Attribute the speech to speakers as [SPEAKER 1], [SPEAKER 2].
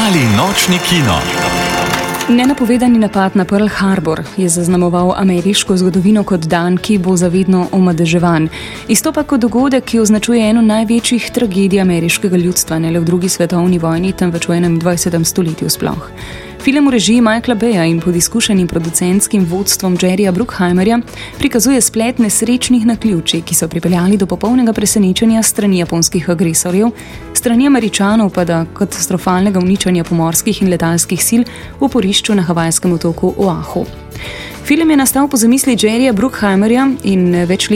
[SPEAKER 1] Mali nočni kino.
[SPEAKER 2] Nenapovedani napad na Pearl Harbor je zaznamoval ameriško zgodovino kot dan, ki bo zavedno omadeževan. Izstopa kot dogodek, ki označuje eno največjih tragedij ameriškega ljudstva, ne le v drugi svetovni vojni, temveč v 21. stoletju sploh. Film v režiji Michaela Baya in pod izkušenim producentskim vodstvom Jerryja Bruckheimerja prikazuje splet nesrečnih naključij, ki so pripeljali do popolnega presenečenja strani japonskih agresorjev, strani Američanov pa do katastrofalnega uničenja pomorskih in letalskih sil v oporišču na havajskem otoku Oahu. Film je nastal po zamisli Jerryja Bruckheimerja in